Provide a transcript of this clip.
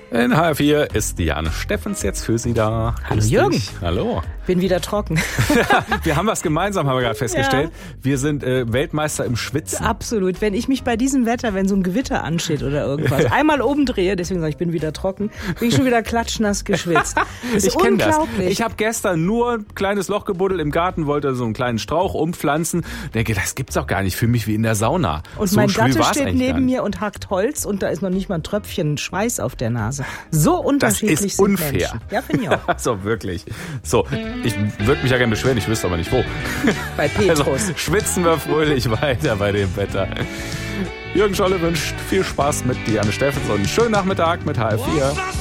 In HR4 ist Diane Steffens jetzt für Sie da. Hallo Jürgen. Hallo. Bin wieder trocken. Wir haben was gemeinsam, haben wir gerade festgestellt. Ja. Wir sind Weltmeister im Schwitzen. Absolut. Wenn ich mich bei diesem Wetter, wenn so ein Gewitter ansteht oder irgendwas, einmal oben drehe, deswegen sage ich, bin wieder trocken, bin ich schon wieder klatschnass geschwitzt. Das ist unglaublich. Ich habe gestern nur ein kleines Loch gebuddelt im Garten, wollte so einen kleinen Strauch umpflanzen. Denke, das gibt's doch gar nicht. Fühle mich wie in der Sauna. Und so mein Gatte steht neben mir und hackt Holz und da ist noch nicht mal ein Tröpfchen Schweiß auf der Nase. So unterschiedlich das ist sind unfair. Menschen. Ja, finde ich auch. So, wirklich. So, ich würde mich ja gerne beschweren, ich wüsste aber nicht wo. Bei Petrus. Also, schwitzen wir fröhlich weiter bei dem Wetter. Jürgen Scholle wünscht viel Spaß mit Diane Steffens und einen schönen Nachmittag mit HR4.